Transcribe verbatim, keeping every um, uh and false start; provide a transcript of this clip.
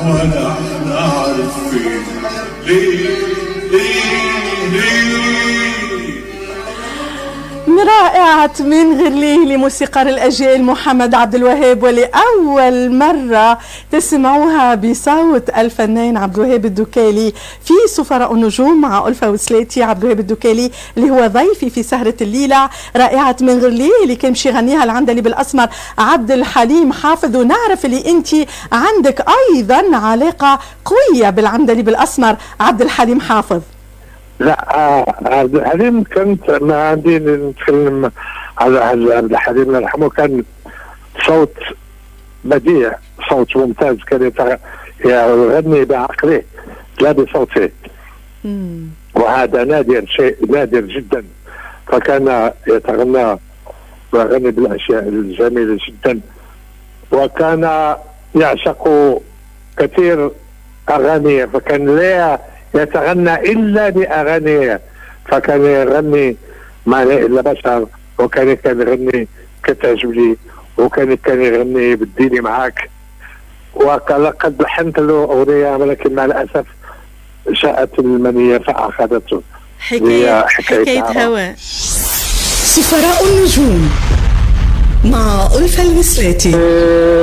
ولا نعرف فين. ليه ليه ليه؟ رائعة من غير لموسيقار الأجيال محمد عبد الوهاب، ولأول مرة تسمعوها بصوت الفنان عبد الوهاب الدكالي في سفراء النجوم مع ألفة وسلاتي. عبد الوهاب الدكالي اللي هو ضيفي في سهرة الليلة. رائعة من غير اللي كان مشي يغنيها العندليب الأسمر عبد الحليم حافظ. ونعرف اللي أنت عندك أيضا علاقة قوية بالعندليب الأسمر عبد الحليم حافظ. لا عبد الحليم كنت ما عندي نتكلم على عبد الحليم الله يرحمه، كان صوت بديع، صوت ممتاز، كان يغني بعقله لا بصوته، وهذا نادر، شيء نادر جدا. فكان يتغنى ويغني بالاشياء الجميله جدا، وكان يعشق كثير اغانيه، فكان لا يتغنى إلا بأغانيه، فكان يغني ما لا إلا بشر، وكان كان يغني كتعجبني، وكان كان يغني بديني معاك، وقد لحنت له أغنية ولكن مع الأسف جاءت المنية فأخذته. حكاية حكاية هوا. سفراء النجوم مع ألفة الوسلاتي.